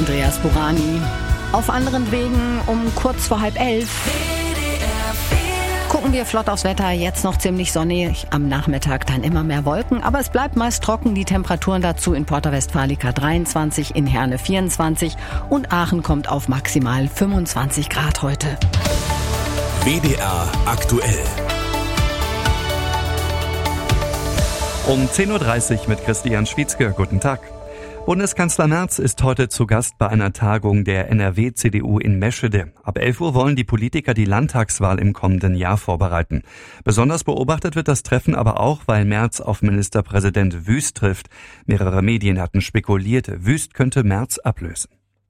Andreas Burani. Auf anderen Wegen um kurz vor 10:30. Gucken wir flott aufs Wetter, jetzt noch ziemlich sonnig, am Nachmittag dann immer mehr Wolken, aber es bleibt meist trocken, die Temperaturen dazu in Porta Westfalica 23, in Herne 24 und Aachen kommt auf maximal 25 Grad heute. WDR aktuell. Um 10:30 Uhr mit Christian Schwietzke. Guten Tag. Bundeskanzler Merz ist heute zu Gast bei einer Tagung der NRW-CDU in Meschede. Ab 11 Uhr wollen die Politiker die Landtagswahl im kommenden Jahr vorbereiten. Besonders beobachtet wird das Treffen aber auch, weil Merz auf Ministerpräsident Wüst trifft. Mehrere Medien hatten spekuliert, Wüst könnte Merz ablösen.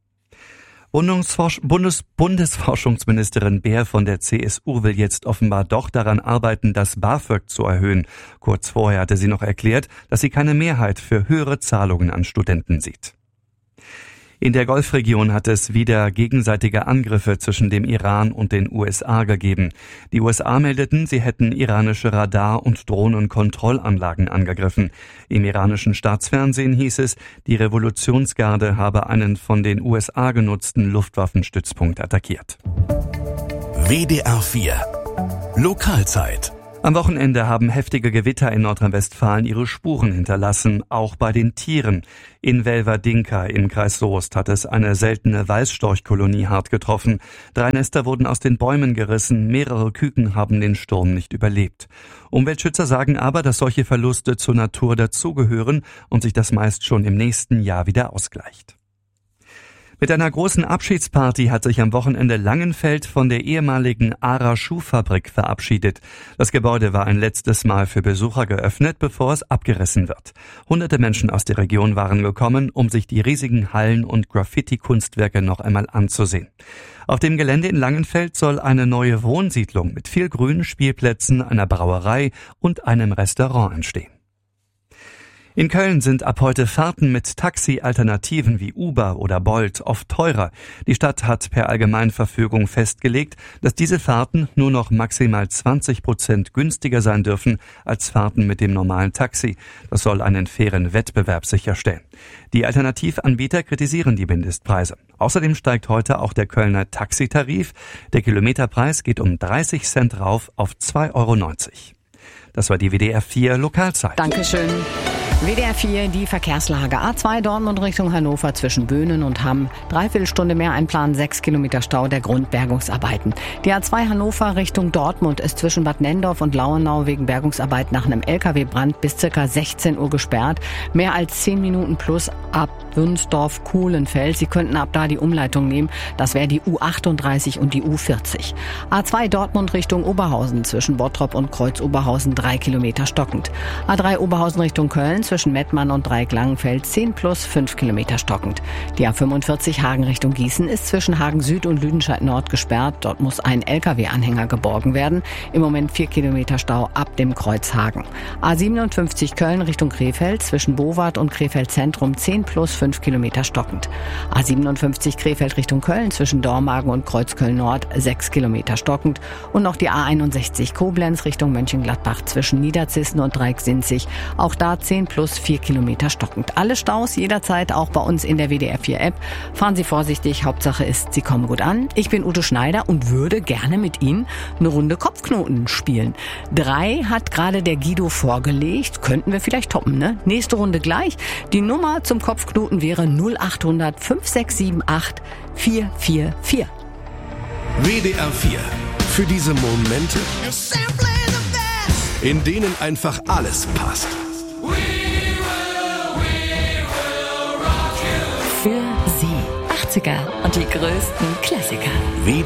Bundesforschungsministerin Beer von der CSU will jetzt offenbar doch daran arbeiten, das BAföG zu erhöhen. Kurz vorher hatte sie noch erklärt, dass sie keine Mehrheit für höhere Zahlungen an Studenten sieht. In der Golfregion hat es wieder gegenseitige Angriffe zwischen dem Iran und den USA gegeben. Die USA meldeten, sie hätten iranische Radar- und Drohnenkontrollanlagen angegriffen. Im iranischen Staatsfernsehen hieß es, die Revolutionsgarde habe einen von den USA genutzten Luftwaffenstützpunkt attackiert. WDR 4 Lokalzeit. Am Wochenende haben heftige Gewitter in Nordrhein-Westfalen ihre Spuren hinterlassen, auch bei den Tieren. In Welverdinka im Kreis Soest hat es eine seltene Weißstorchkolonie hart getroffen. 3 Nester wurden aus den Bäumen gerissen, mehrere Küken haben den Sturm nicht überlebt. Umweltschützer sagen aber, dass solche Verluste zur Natur dazugehören und sich das meist schon im nächsten Jahr wieder ausgleicht. Mit einer großen Abschiedsparty hat sich am Wochenende Langenfeld von der ehemaligen Ara Schuhfabrik verabschiedet. Das Gebäude war ein letztes Mal für Besucher geöffnet, bevor es abgerissen wird. Hunderte Menschen aus der Region waren gekommen, um sich die riesigen Hallen und Graffiti-Kunstwerke noch einmal anzusehen. Auf dem Gelände in Langenfeld soll eine neue Wohnsiedlung mit viel Grün, Spielplätzen, einer Brauerei und einem Restaurant entstehen. In Köln sind ab heute Fahrten mit Taxi-Alternativen wie Uber oder Bolt oft teurer. Die Stadt hat per Allgemeinverfügung festgelegt, dass diese Fahrten nur noch maximal 20% günstiger sein dürfen als Fahrten mit dem normalen Taxi. Das soll einen fairen Wettbewerb sicherstellen. Die Alternativanbieter kritisieren die Mindestpreise. Außerdem steigt heute auch der Kölner Taxitarif. Der Kilometerpreis geht um 30 Cent rauf auf 2,90 €. Das war die WDR 4 Lokalzeit. Dankeschön. WDR 4, die Verkehrslage. A2 Dortmund Richtung Hannover zwischen Böhnen und Hamm. 3/4 Stunde mehr einplanen, 6 Kilometer Stau der Grundbergungsarbeiten. Die A2 Hannover Richtung Dortmund ist zwischen Bad Nenndorf und Lauenau wegen Bergungsarbeit nach einem LKW-Brand bis ca. 16 Uhr gesperrt. Mehr als 10 Minuten plus ab Wünsdorf-Kuhlenfeld. Sie könnten ab da die Umleitung nehmen. Das wäre die U38 und die U40. A2 Dortmund Richtung Oberhausen zwischen Bottrop und Kreuz-Oberhausen 3 Kilometer stockend. A3 Oberhausen Richtung Köln zwischen Mettmann und Dreieck-Langenfeld 10 plus 5 Kilometer stockend. Die A45 Hagen Richtung Gießen ist zwischen Hagen Süd und Lüdenscheid Nord gesperrt. Dort muss ein LKW-Anhänger geborgen werden. Im Moment 4 Kilometer Stau ab dem Kreuz Hagen. A57 Köln Richtung Krefeld zwischen Bowart und Krefeld Zentrum 10 plus 5 Kilometer stockend. A57 Krefeld Richtung Köln zwischen Dormagen und Kreuzköln Nord 6 Kilometer stockend. Und noch die A61 Koblenz Richtung Mönchengladbach zwischen Niederzissen und Dreieck-Sinzig. Auch da 10 plus 4 Kilometer stockend. Alle Staus jederzeit auch bei uns in der WDR 4 App. Fahren Sie vorsichtig, Hauptsache ist, Sie kommen gut an. Ich bin Ute Schneider und würde gerne mit Ihnen eine Runde Kopfknoten spielen. 3 hat gerade der Guido vorgelegt. Könnten wir vielleicht toppen, ne? Nächste Runde gleich. Die Nummer zum Kopfknoten wäre 0800 5678 444. WDR 4 für diese Momente, in denen einfach alles passt. Für Sie 80er und die größten Klassiker.